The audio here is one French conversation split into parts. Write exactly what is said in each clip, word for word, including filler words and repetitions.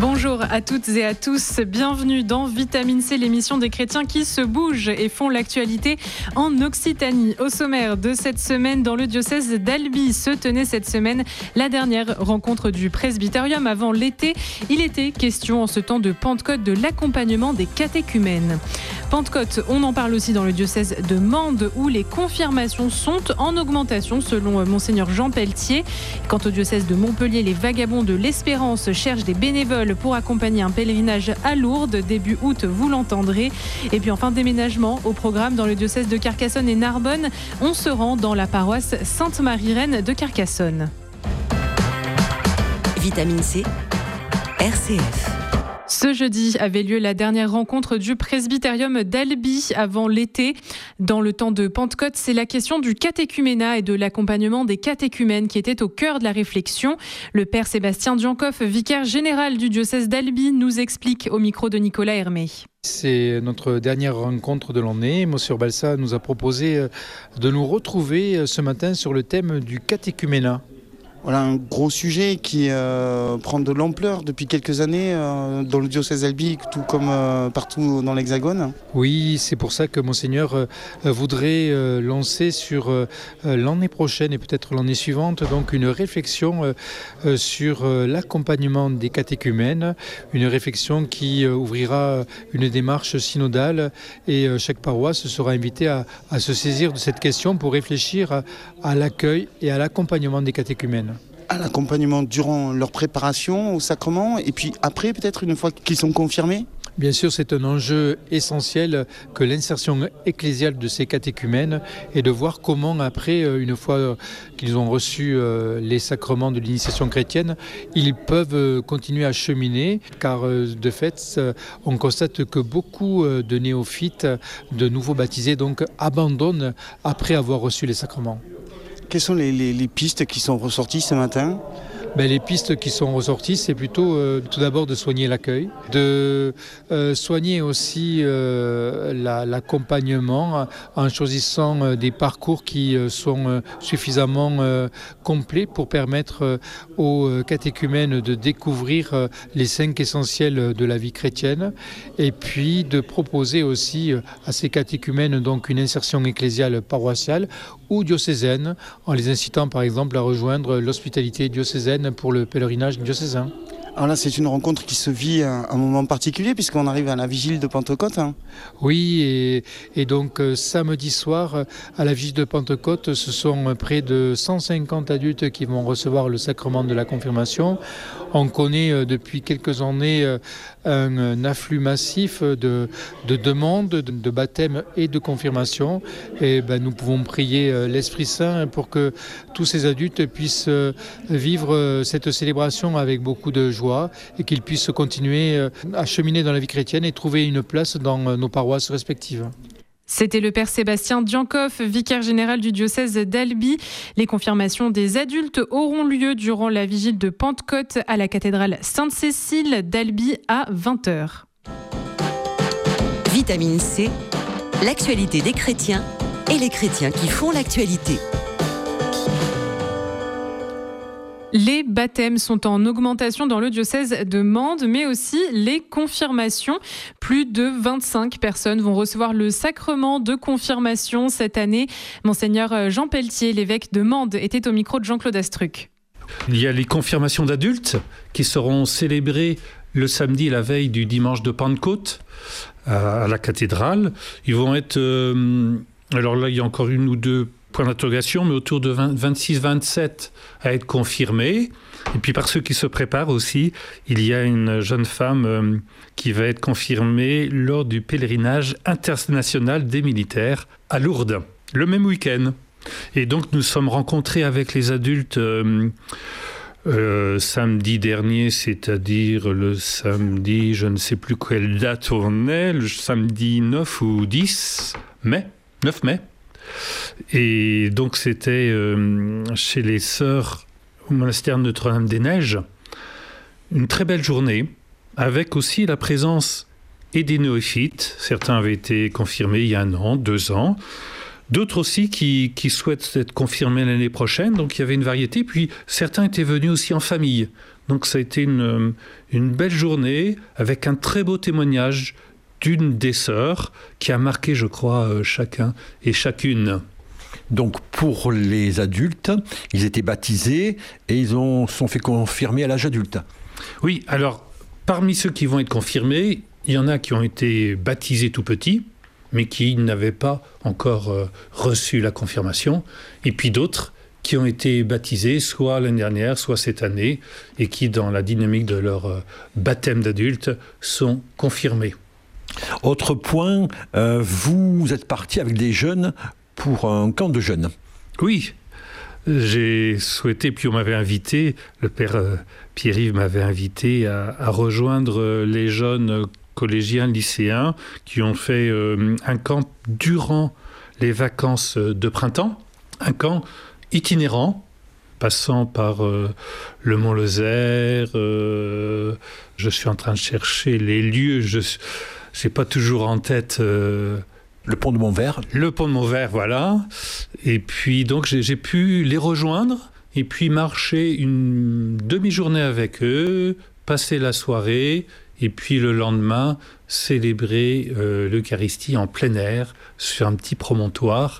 Bonjour à toutes et à tous, bienvenue dans Vitamine C, l'émission des chrétiens qui se bougent et font l'actualité en Occitanie. Au sommaire de cette semaine, dans le diocèse d'Albi, se tenait cette semaine la dernière rencontre du presbytérium avant l'été. Il était question en ce temps de Pentecôte de l'accompagnement des catéchumènes. Pentecôte, on en parle aussi dans le diocèse de Mende où les confirmations sont en augmentation selon Monseigneur Jean Pelletier. Quant au diocèse de Montpellier, les vagabonds de l'Espérance cherchent des bénévoles pour accompagner un pèlerinage à Lourdes début août, vous l'entendrez. Et puis enfin, déménagement au programme dans le diocèse de Carcassonne et Narbonne. On se rend dans la paroisse Sainte-Marie-Reine de Carcassonne. Vitamine C, R C F. Ce jeudi avait lieu la dernière rencontre du presbytérium d'Albi avant l'été. Dans le temps de Pentecôte, c'est la question du catéchuménat et de l'accompagnement des catéchumènes qui était au cœur de la réflexion. Le père Sébastien Diancoff, vicaire général du diocèse d'Albi, nous explique au micro de Nicolas Hermé. C'est notre dernière rencontre de l'année. Monsieur Balsa nous a proposé de nous retrouver ce matin sur le thème du catéchuménat. Voilà un gros sujet qui euh, prend de l'ampleur depuis quelques années euh, dans le diocèse d'Albi, tout comme euh, partout dans l'Hexagone. Oui, c'est pour ça que Monseigneur euh, voudrait euh, lancer sur euh, l'année prochaine et peut-être l'année suivante donc une réflexion euh, euh, sur euh, l'accompagnement des catéchumènes, une réflexion qui euh, ouvrira une démarche synodale et euh, chaque paroisse sera invitée à, à se saisir de cette question pour réfléchir à, à l'accueil et à l'accompagnement des catéchumènes. À l'accompagnement durant leur préparation au sacrement et puis après peut-être une fois qu'ils sont confirmés. Bien sûr, c'est un enjeu essentiel que l'insertion ecclésiale de ces catéchumènes et de voir comment après, une fois qu'ils ont reçu les sacrements de l'initiation chrétienne, ils peuvent continuer à cheminer car de fait, on constate que beaucoup de néophytes, de nouveaux baptisés donc abandonnent après avoir reçu les sacrements. Quelles sont les, les, les pistes qui sont ressorties ce matin ? Ben, les pistes qui sont ressorties, c'est plutôt euh, tout d'abord de soigner l'accueil, de euh, soigner aussi euh, la, l'accompagnement en choisissant euh, des parcours qui euh, sont euh, suffisamment euh, complets pour permettre euh, aux catéchumènes de découvrir euh, les cinq essentiels de la vie chrétienne et puis de proposer aussi euh, à ces catéchumènes donc une insertion ecclésiale paroissiale ou diocésaine, en les incitant par exemple à rejoindre l'hospitalité diocésaine pour le pèlerinage diocésain. Alors là, c'est une rencontre qui se vit à un moment particulier puisqu'on arrive à la vigile de Pentecôte. Hein. Oui, et, et donc euh, samedi soir, à la vigile de Pentecôte, ce sont près de cent cinquante adultes qui vont recevoir le sacrement de la confirmation. On connaît euh, depuis quelques années euh, un, un afflux massif de, de demandes, de, de baptême et de confirmation. Et ben, nous pouvons prier euh, l'Esprit Saint pour que tous ces adultes puissent euh, vivre euh, cette célébration avec beaucoup de joie et qu'ils puissent continuer à cheminer dans la vie chrétienne et trouver une place dans nos paroisses respectives. C'était le père Sébastien Diancoff, vicaire général du diocèse d'Albi. Les confirmations des adultes auront lieu durant la vigile de Pentecôte à la cathédrale Sainte-Cécile d'Albi à vingt heures. Vitamine C, l'actualité des chrétiens et les chrétiens qui font l'actualité. Les baptêmes sont en augmentation dans le diocèse de Mende, mais aussi les confirmations. Plus de vingt-cinq personnes vont recevoir le sacrement de confirmation cette année. Monseigneur Jean Pelletier, l'évêque de Mende, était au micro de Jean-Claude Astruc. Il y a les confirmations d'adultes qui seront célébrées le samedi, la veille du dimanche de Pentecôte, à la cathédrale. Ils vont être... Euh, alors là, il y a encore une ou deux point d'interrogation, mais autour de vingt-six vingt-sept à être confirmés. Et puis par ceux qui se préparent aussi, il y a une jeune femme euh, qui va être confirmée lors du pèlerinage international des militaires à Lourdes, le même week-end. Et donc nous sommes rencontrés avec les adultes euh, euh, samedi dernier, c'est-à-dire le samedi, je ne sais plus quelle date on est, le samedi neuf ou dix mai, neuf mai. Et donc c'était euh, chez les sœurs au monastère Notre-Dame-des-Neiges, une très belle journée, avec aussi la présence et des néophytes. Certains avaient été confirmés il y a un an, deux ans, d'autres aussi qui, qui souhaitent être confirmés l'année prochaine, donc il y avait une variété. Puis certains étaient venus aussi en famille, Donc ça a été une, une belle journée avec un très beau témoignage d'une des sœurs qui a marqué, je crois, chacun et chacune. Donc pour les adultes, ils étaient baptisés et ils ont, sont fait confirmer à l'âge adulte. Oui, alors parmi ceux qui vont être confirmés, il y en a qui ont été baptisés tout petits, mais qui n'avaient pas encore euh, reçu la confirmation, et puis d'autres qui ont été baptisés soit l'année dernière, soit cette année, et qui, dans la dynamique de leur euh, baptême d'adulte, sont confirmés. Autre point, euh, vous êtes parti avec des jeunes pour un camp de jeunes. Oui, j'ai souhaité, puis on m'avait invité, le père euh, Pierre-Yves m'avait invité à, à rejoindre les jeunes collégiens, lycéens, qui ont fait euh, un camp durant les vacances de printemps, un camp itinérant, passant par euh, le Mont-Lozère. Euh, je suis en train de chercher les lieux, je n'ai pas toujours en tête... Euh, le pont de Montvert. Le pont de Montvert, voilà. Et puis, donc, j'ai, j'ai pu les rejoindre et puis marcher une demi-journée avec eux, passer la soirée et puis le lendemain, célébrer euh, l'Eucharistie en plein air sur un petit promontoire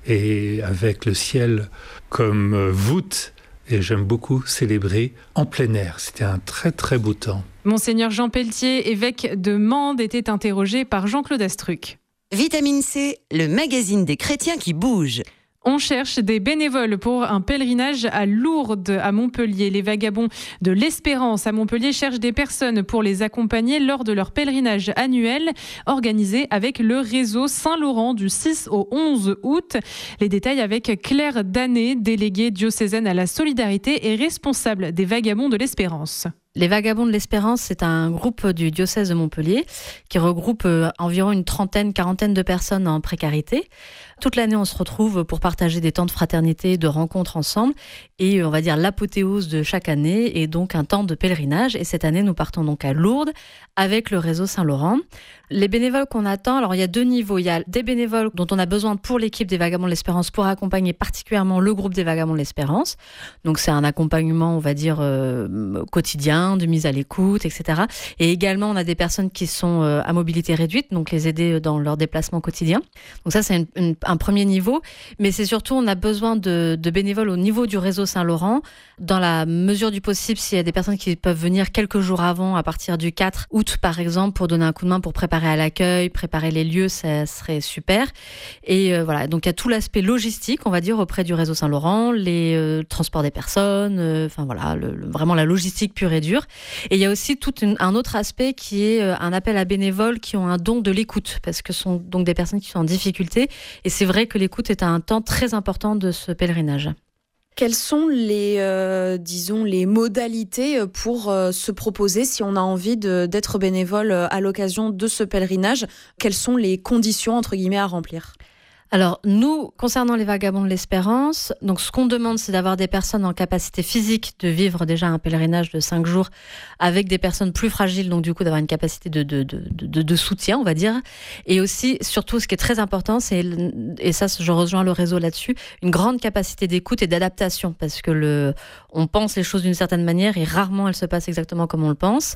et avec le ciel comme euh, voûte. Et j'aime beaucoup célébrer en plein air. C'était un très très beau temps. Monseigneur Jean Pelletier, évêque de Mende, était interrogé par Jean-Claude Astruc. Vitamine C, le magazine des chrétiens qui bougent. On cherche des bénévoles pour un pèlerinage à Lourdes, à Montpellier. Les Vagabonds de l'Espérance à Montpellier cherchent des personnes pour les accompagner lors de leur pèlerinage annuel organisé avec le réseau Saint-Laurent du six au onze août. Les détails avec Claire Danet, déléguée diocésaine à la solidarité et responsable des Vagabonds de l'Espérance. Les Vagabonds de l'Espérance, c'est un groupe du diocèse de Montpellier qui regroupe environ une trentaine, quarantaine de personnes en précarité. Toute l'année, on se retrouve pour partager des temps de fraternité, de rencontres ensemble. Et on va dire l'apothéose de chaque année est donc un temps de pèlerinage. Et cette année, nous partons donc à Lourdes avec le réseau Saint-Laurent. Les bénévoles qu'on attend, alors il y a deux niveaux. Il y a des bénévoles dont on a besoin pour l'équipe des Vagabonds de l'Espérance pour accompagner particulièrement le groupe des Vagabonds de l'Espérance. Donc c'est un accompagnement, on va dire, euh, quotidien, de mise à l'écoute, et cetera. Et également, on a des personnes qui sont euh, à mobilité réduite, donc les aider dans leur déplacement quotidien. Donc ça, c'est une, une, un premier niveau. Mais c'est surtout, on a besoin de, de bénévoles au niveau du réseau Saint-Laurent. Dans la mesure du possible, s'il y a des personnes qui peuvent venir quelques jours avant, à partir du quatre août, par exemple, pour donner un coup de main, pour préparer à l'accueil, préparer les lieux, ça serait super. Et euh, voilà, donc il y a tout l'aspect logistique, on va dire, auprès du réseau Saint-Laurent, les euh, transports des personnes, euh, enfin voilà, le, le, vraiment la logistique pure et dure. Et il y a aussi tout une, un autre aspect qui est euh, un appel à bénévoles qui ont un don de l'écoute, parce que ce sont donc des personnes qui sont en difficulté. Et c'est vrai que l'écoute est un temps très important de ce pèlerinage. Quelles sont les, euh, disons, les modalités pour euh, se proposer si on a envie de, d'être bénévole à l'occasion de ce pèlerinage ? Quelles sont les conditions, entre guillemets, à remplir ? Alors, nous, concernant les Vagabonds de l'Espérance, donc ce qu'on demande, c'est d'avoir des personnes en capacité physique de vivre déjà un pèlerinage de cinq jours avec des personnes plus fragiles, donc du coup d'avoir une capacité de, de, de, de, de soutien, on va dire. Et aussi, surtout, ce qui est très important, c'est, et ça, je rejoins le réseau là-dessus, une grande capacité d'écoute et d'adaptation, parce que le, on pense les choses d'une certaine manière et rarement elles se passent exactement comme on le pense.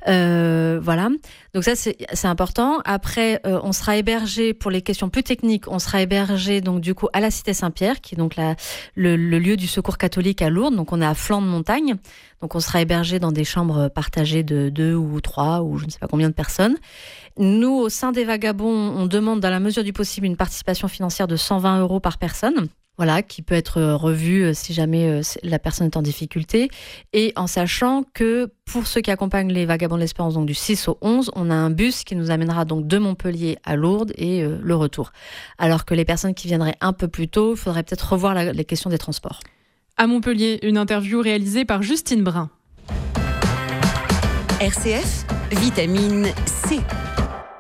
Euh, voilà. Donc ça, c'est, c'est important. Après, euh, on sera hébergé, pour les questions plus techniques, on sera hébergé donc du coup à la Cité Saint-Pierre, qui est donc la, le, le lieu du secours catholique à Lourdes. Donc on est à flanc de montagne. Donc on sera hébergé dans des chambres partagées de deux ou trois ou je ne sais pas combien de personnes. Nous, au sein des Vagabonds, on demande dans la mesure du possible une participation financière de cent vingt euros par personne. Voilà, qui peut être revu si jamais la personne est en difficulté. Et en sachant que pour ceux qui accompagnent les Vagabonds de l'Espérance, donc du six au onze, on a un bus qui nous amènera donc de Montpellier à Lourdes et euh, le retour. Alors que les personnes qui viendraient un peu plus tôt, il faudrait peut-être revoir la, les questions des transports. À Montpellier, une interview réalisée par Justine Brun. R C F, vitamine C.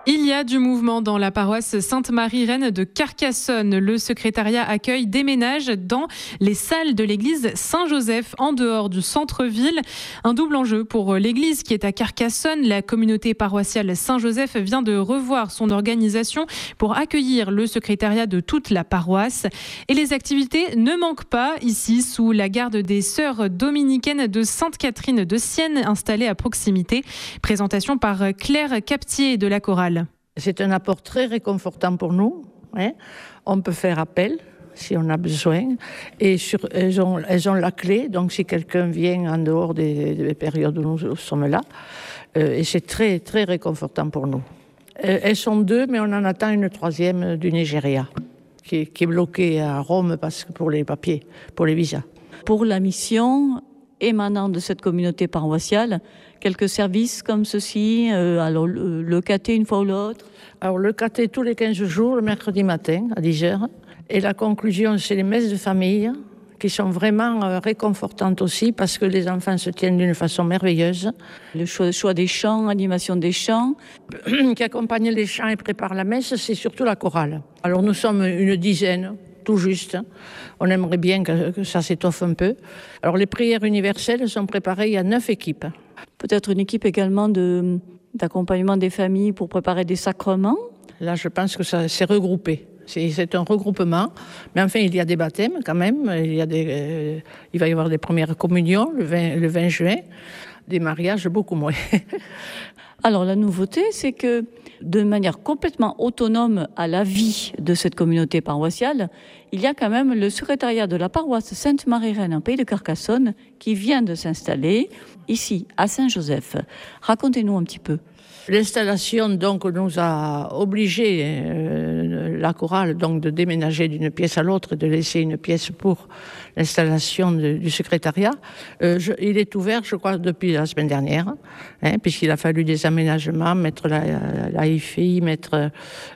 Il y a du mouvement dans la paroisse Sainte-Marie-Reine de Carcassonne. Le secrétariat accueille des ménages dans les salles de l'église Saint-Joseph en dehors du centre-ville. Un double enjeu pour l'église qui est à Carcassonne. La communauté paroissiale Saint-Joseph vient de revoir son organisation pour accueillir le secrétariat de toute la paroisse. Et les activités ne manquent pas ici sous la garde des sœurs dominicaines de Sainte-Catherine de Sienne installées à proximité. Présentation par Claire Captier de la chorale. C'est un apport très réconfortant pour nous. Hein. On peut faire appel si on a besoin. Et sur, elles, ont, elles ont la clé, donc si quelqu'un vient en dehors des, des périodes où nous sommes là, euh, et c'est très, très réconfortant pour nous. Elles sont deux, mais on en attend une troisième du Nigeria, qui, qui est bloquée à Rome parce que pour les papiers, pour les visas. Pour la mission émanant de cette communauté paroissiale, quelques services comme ceci, euh, alors le, le caté une fois ou l'autre. Alors le caté tous les quinze jours, le mercredi matin à dix heures. Et la conclusion, c'est les messes de famille qui sont vraiment euh, réconfortantes aussi parce que les enfants se tiennent d'une façon merveilleuse. Le choix, choix des chants, animation des chants. Qui accompagne les chants et prépare la messe, c'est surtout la chorale. Alors nous sommes une dizaine. Tout juste. On aimerait bien que, que ça s'étoffe un peu. Alors les prières universelles sont préparées, il y a neuf équipes. Peut-être une équipe également de, d'accompagnement des familles pour préparer des sacrements. Là, je pense que ça s'est regroupé. C'est, c'est un regroupement. Mais enfin, il y a des baptêmes quand même. Il, y a des, euh, il va y avoir des premières communions le vingt, le vingt juin. Des mariages, beaucoup moins. Alors la nouveauté, c'est que de manière complètement autonome à la vie de cette communauté paroissiale, il y a quand même le secrétariat de la paroisse Sainte-Marie-Reine en Pays de Carcassonne qui vient de s'installer ici à Saint-Joseph. Racontez-nous un petit peu. L'installation donc nous a obligé euh, la chorale donc de déménager d'une pièce à l'autre et de laisser une pièce pour l'installation de, du secrétariat. Euh, je, il est ouvert, je crois, depuis la semaine dernière, hein, puisqu'il a fallu des aménagements, mettre la, la hi fi I, mettre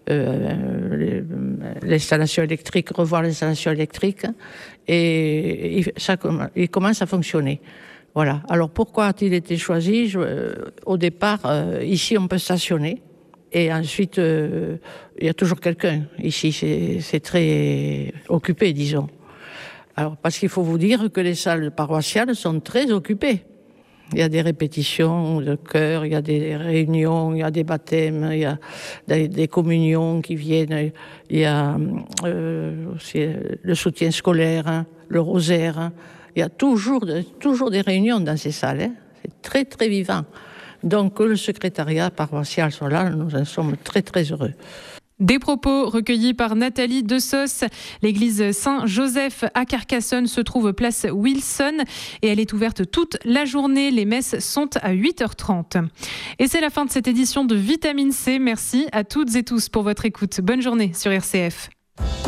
euh, l'installation électrique, revoir l'installation électrique, et, et ça il commence à fonctionner. Voilà. Alors pourquoi a-t-il été choisi ? Je, euh, Au départ, euh, ici on peut stationner et ensuite euh, il y a toujours quelqu'un. Ici c'est, c'est très occupé, disons. Alors parce qu'il faut vous dire que les salles paroissiales sont très occupées. Il y a des répétitions de chœur, il y a des réunions, il y a des baptêmes, il y a des, des communions qui viennent, il y a euh, aussi le soutien scolaire, hein, le rosaire. Hein. Il y a toujours, toujours des réunions dans ces salles. Hein. C'est très, très vivant. Donc, que le secrétariat paroissial soit là, nous en sommes très, très heureux. Des propos recueillis par Nathalie Dessos. L'église Saint-Joseph à Carcassonne se trouve place Wilson et elle est ouverte toute la journée. Les messes sont à huit heures trente. Et c'est la fin de cette édition de Vitamine C. Merci à toutes et tous pour votre écoute. Bonne journée sur R C F.